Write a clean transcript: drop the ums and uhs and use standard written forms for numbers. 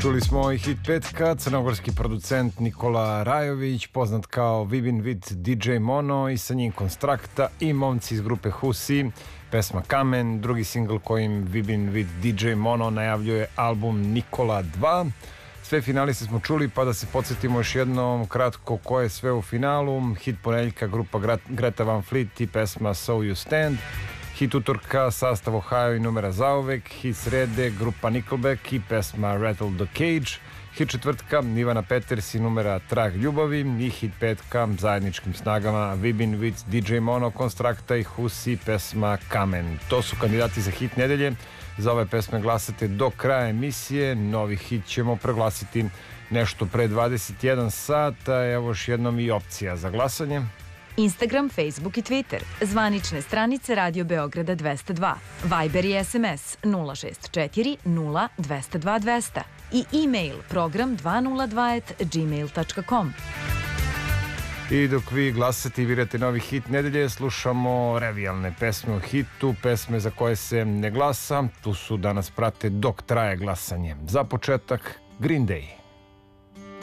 Čuli smo i hit petka, crnogorski producent Nikola Rajović, poznat kao Vibin with DJ Mono i sa njim Konstrakta i momci iz grupe Husi, pesma Kamen, drugi singl kojim Vibin with DJ Mono najavljuje album Nikola 2. Sve finaliste smo čuli, pa da se podsjetimo još jednom kratko ko je sve u finalu. Hit ponedeljka grupa Greta Van Fleet i pesma So You Stand. Hit utorka sastav Ohio i numera zauvek. Hit srede grupa Nickelback i pesma Rattle the Cage. Hit četvrtka Ivana Peters i numera Trag ljubavi. I hit petka zajedničkim snagama Vibin with DJ Mono, Konstrakta i Husi, pesma Kamen. To su kandidati za hit nedelje. Za ove pesme glasate do kraja emisije. Novi hit ćemo proglasiti nešto pre 21 sata. Evo još jednom i opcija za glasanje. Instagram, Facebook i Twitter. Zvanične stranice Radio Beograda 202. Viber i SMS 064 0 202 200. I e-mail program 202@gmail.com. I dok vi glasate i birate novi hit nedelje, slušamo revijalne pesme o hitu, pesme za koje se ne glasa. Tu su danas prate dok traje glasanje. Za početak Green Day.